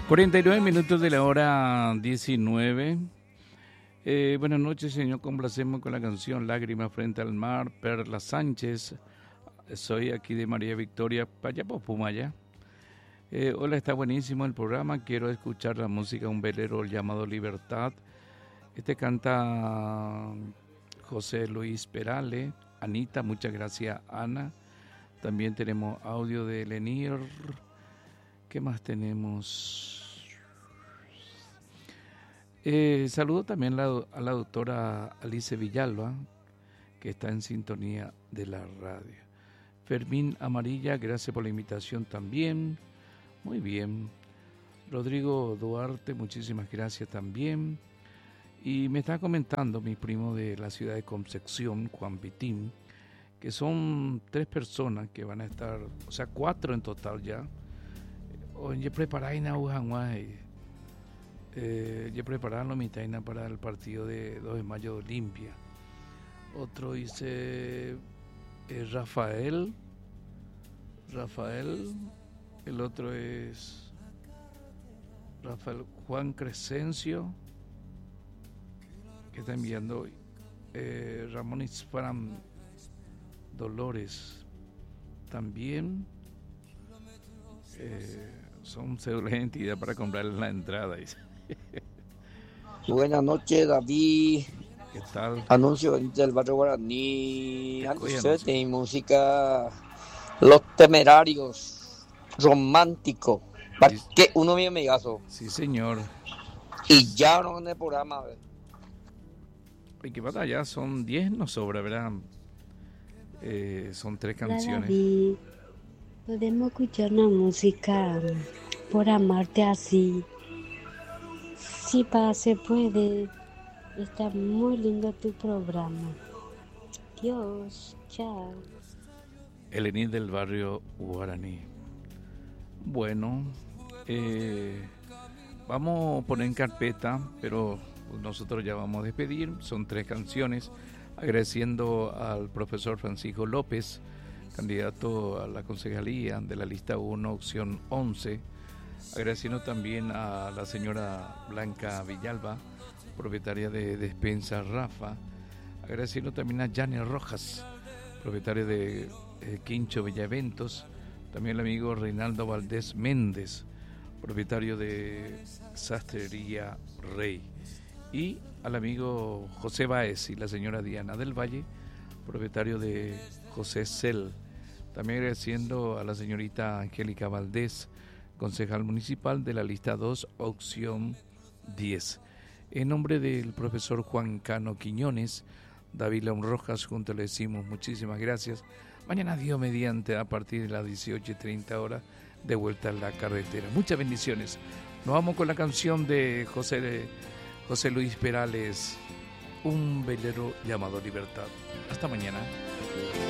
49 minutos de la hora 19. Buenas noches, señor. Complacemos con la canción Lágrima frente al mar, Perla Sánchez. Soy aquí de María Victoria, Payapo, Pumaya. Hola, está buenísimo el programa. Quiero escuchar la música, un velero llamado Libertad. Canta José Luis Perale. Anita, muchas gracias, Ana. También tenemos audio de Lenir. ¿Qué más tenemos? Saludo también a la doctora Alice Villalba, que está en sintonía de la radio. Fermín Amarilla, gracias por la invitación también. Muy bien. Rodrigo Duarte, muchísimas gracias también. Y me está comentando mi primo de la ciudad de Concepción, Juan Pitín, que son 3 personas que van a estar, o sea, 4 en total ya. Oye, preparáis ya prepararon la mitad para el partido de 2 de mayo de Olimpia. Otro dice Rafael, el otro es Rafael Juan Crescencio, que está enviando hoy. Ramón Isfram Dolores también. Son cédulas de identidad para comprar la entrada. Buenas noches, David. ¿Qué tal? Anuncio del barrio Guaraní. Antes de música, Los Temerarios, romántico. ¿Para Sí. qué? Uno mío me gaso. Sí, señor. Y ya no en el programa. ¿Y qué pasa? Ya son 10, no sobra, ¿verdad? Son 3 canciones. David, podemos escuchar una música por amarte así. Sí, se puede. Está muy lindo tu programa. Dios, chao. Elenir del barrio Guaraní. Bueno, vamos a poner en carpeta, pero nosotros ya vamos a despedir. Son 3 canciones. Agradeciendo al profesor Francisco López, candidato a la concejalía de la lista 1, opción 11. Agradeciendo también a la señora Blanca Villalba, propietaria de Despensa Rafa. Agradeciendo también a Janet Rojas, propietario de Quincho Villaeventos. También el amigo Reinaldo Valdés Méndez, propietario de Sastrería Rey. Y al amigo José Báez y la señora Diana del Valle, propietario de José Cel. También agradeciendo a la señorita Angélica Valdés, concejal municipal de la lista 2, opción 10. En nombre del profesor Juan Cano Quiñones, David León Rojas, juntos le decimos muchísimas gracias. Mañana, Dios mediante, a partir de las 18:30 horas, de vuelta a la carretera. Muchas bendiciones. Nos vamos con la canción de José Luis Perales, Un velero llamado Libertad. Hasta mañana.